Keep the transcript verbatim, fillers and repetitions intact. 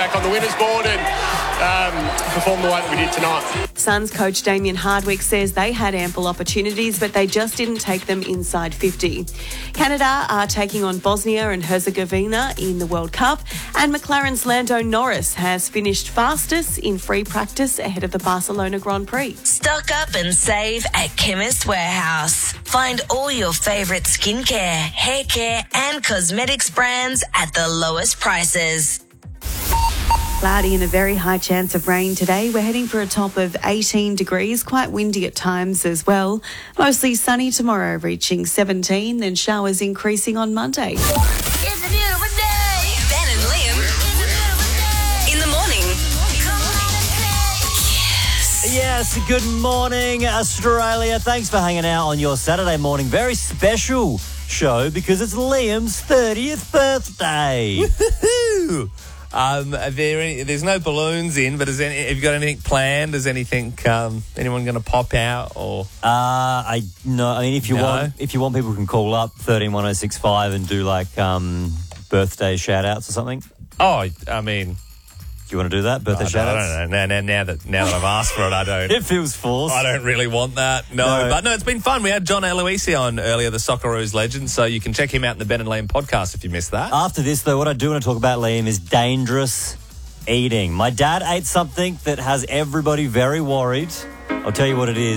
back on the winner's board and um, perform the way that we did tonight. Suns coach Damien Hardwick says they had ample opportunities, but they just didn't take them inside fifty. Canada are taking on Bosnia and Herzegovina in the World Cup, and McLaren's Lando Norris has finished fastest in free practice ahead of the Barcelona Grand Prix. Stock up and save at Chemist Warehouse. Find all your favourite skincare, hair care and cosmetics brands at the lowest prices. Cloudy and a very high chance of rain today. We're heading for a top of eighteen degrees, quite windy at times as well. Mostly sunny tomorrow, reaching seventeen, then showers increasing on Monday. It's a beautiful day. Ben and Liam. It's a beautiful day. In the morning. Yes. Yes, good morning, Australia. Thanks for hanging out on your Saturday morning. Very special show because it's Liam's thirtieth birthday. Woohoo! Um, are there any, there's no balloons in, but is any, have you got anything planned? Is anything um, anyone going to pop out or? Uh, I no. I mean, if you No? want, if you want, people can call up thirteen one oh six five and do like um, birthday shout outs or something. Oh, I mean, Do you want to do that? Birthday I shout don't, outs? I don't know. Now, now, now that now that I've asked for it, I don't. It feels forced. I don't really want that. No. No. But no, it's been fun. We had John Aloisi on earlier, the Socceroos legend, so you can check him out in the Ben and Liam podcast if you missed that. After this, though, what I do want to talk about, Liam, is dangerous eating. My dad ate something that has everybody very worried. I'll tell you what it is.